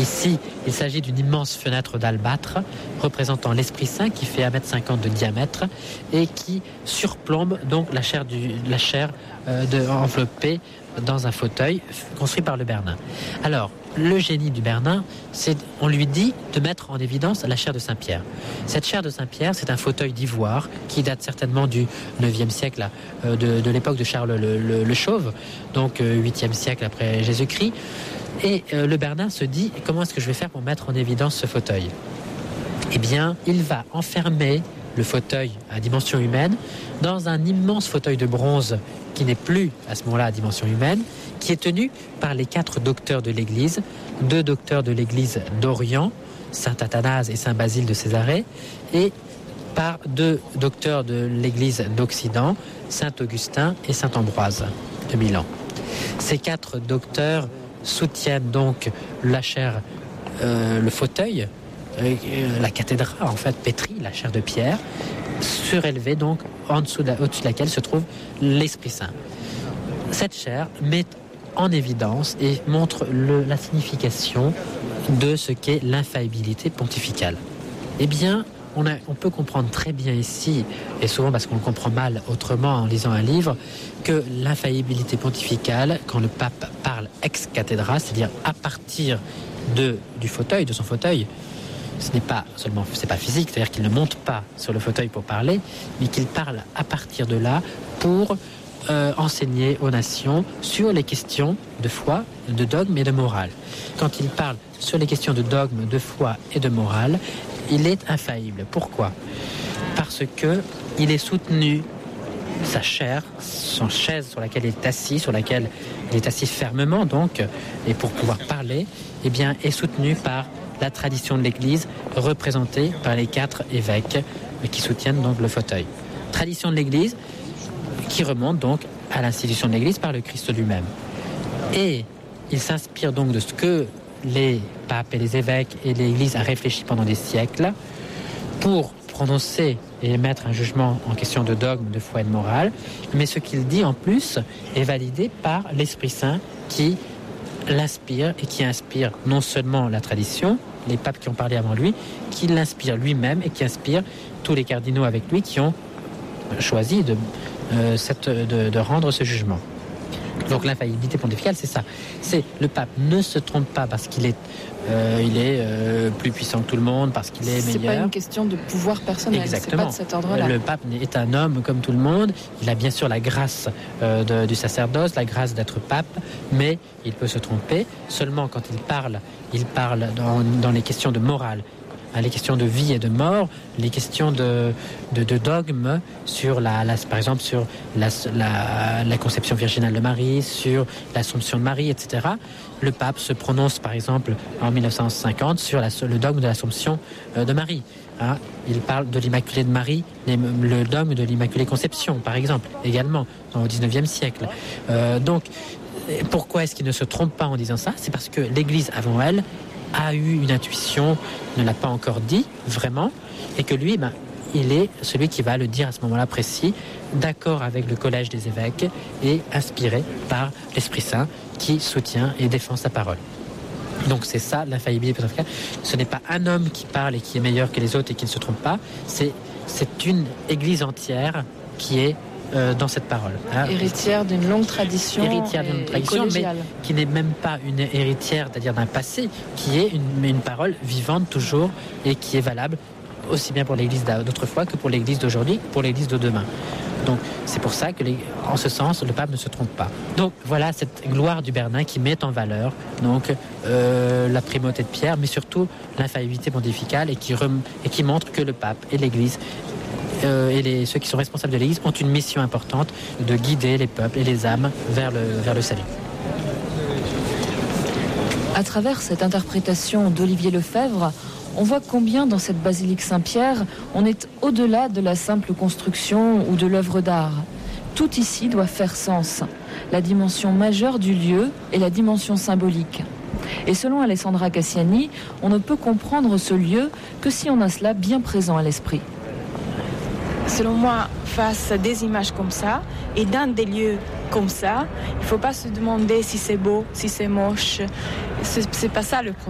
Ici, il s'agit d'une immense fenêtre d'albâtre représentant l'Esprit Saint qui fait 1,50 m de diamètre et qui surplombe donc la chair enveloppée dans un fauteuil construit par le Bernin. Alors, le génie du Bernin, on lui dit de mettre en évidence la chaire de Saint-Pierre. Cette chaire de Saint-Pierre, c'est un fauteuil d'ivoire qui date certainement du 9e siècle, de l'époque de Charles le Chauve, donc 8e siècle après Jésus-Christ. Et le Bernin se dit, comment est-ce que je vais faire pour mettre en évidence ce fauteuil ? Eh bien, il va enfermer le fauteuil à dimension humaine dans un immense fauteuil de bronze qui n'est plus à ce moment-là à dimension humaine, qui est tenu par les 4 docteurs de l'Église, 2 docteurs de l'Église d'Orient, Saint Athanase et Saint Basile de Césarée, et par 2 docteurs de l'Église d'Occident, Saint Augustin et Saint Ambroise de Milan. Ces 4 docteurs soutiennent donc la chaire, le fauteuil, la cathédrale en fait pétrie, la chaire de pierre, surélevée donc au-dessus de laquelle se trouve l'Esprit Saint. Cette chaire met en évidence et montre la signification de ce qu'est l'infaillibilité pontificale. Eh bien, on peut comprendre très bien ici, et souvent parce qu'on le comprend mal autrement en lisant un livre, que l'infaillibilité pontificale, quand le pape parle ex cathedra, c'est-à-dire à partir du fauteuil, de son fauteuil, ce n'est pas seulement, c'est pas physique, c'est-à-dire qu'il ne monte pas sur le fauteuil pour parler, mais qu'il parle à partir de là pour enseigner aux nations sur les questions de foi, de dogme et de morale. Quand il parle sur les questions de dogme, de foi et de morale, il est infaillible. Pourquoi ? Parce que il est soutenu, sa chaire, son chaise sur laquelle il est assis, fermement donc, et pour pouvoir parler, eh bien, est soutenu par la tradition de l'Église, représentée par les 4 évêques qui soutiennent donc le fauteuil. Tradition de l'Église qui remonte donc à l'institution de l'Église par le Christ lui-même. Et il s'inspire donc de ce que les papes et les évêques et l'Église a réfléchi pendant des siècles pour prononcer et émettre un jugement en question de dogme, de foi et de morale. Mais ce qu'il dit en plus est validé par l'Esprit Saint qui l'inspire et qui inspire non seulement la tradition, les papes qui ont parlé avant lui, qui l'inspire lui-même et qui inspire tous les cardinaux avec lui qui ont choisi de rendre ce jugement. Donc l'infaillibilité pontificale, c'est ça. C'est le pape ne se trompe pas parce qu'il est, plus puissant que tout le monde, parce qu'il est meilleur. C'est pas une question de pouvoir personnel. Exactement. C'est pas de cet ordre-là. Le pape est un homme comme tout le monde. Il a bien sûr la grâce du sacerdoce, la grâce d'être pape, mais il peut se tromper. Seulement quand il parle dans les questions de morale, les questions de vie et de mort, les questions de dogme sur par exemple sur la conception virginale de Marie, sur l'Assomption de Marie, etc. Le pape se prononce par exemple en 1950 sur le dogme de l'Assomption de Marie. Il parle de l'Immaculée de Marie, le dogme de l'Immaculée Conception par exemple, également au XIXe siècle. Donc pourquoi est-ce qu'il ne se trompe pas en disant ça ? C'est parce que l'Église avant elle a eu une intuition, ne l'a pas encore dit vraiment, et que lui, il est celui qui va le dire à ce moment-là précis, d'accord avec le collège des évêques et inspiré par l'Esprit Saint qui soutient et défend sa parole. Donc c'est ça l'infaillibilité pontificale. Ce n'est pas un homme qui parle et qui est meilleur que les autres et qui ne se trompe pas, c'est une Église entière qui est dans cette parole. Héritière d'une longue tradition, mais qui n'est même pas une héritière, c'est-à-dire d'un passé, qui est une parole vivante toujours et qui est valable aussi bien pour l'Église d'autrefois que pour l'Église d'aujourd'hui, pour l'Église de demain. Donc c'est pour ça que, en ce sens, le pape ne se trompe pas. Donc voilà cette gloire du Bernin qui met en valeur donc la primauté de Pierre, mais surtout l'infaillibilité pontificale et qui montre que le pape et l'Église et ceux qui sont responsables de l'Église ont une mission importante de guider les peuples et les âmes vers le salut. À travers cette interprétation d'Olivier Lefebvre, on voit combien dans cette basilique Saint-Pierre, on est au-delà de la simple construction ou de l'œuvre d'art. Tout ici doit faire sens. La dimension majeure du lieu et la dimension symbolique. Et selon Alessandra Cassiani, on ne peut comprendre ce lieu que si on a cela bien présent à l'esprit. Selon moi, face à des images comme ça, et dans des lieux comme ça, il ne faut pas se demander si c'est beau, si c'est moche. C'est pas ça le problème.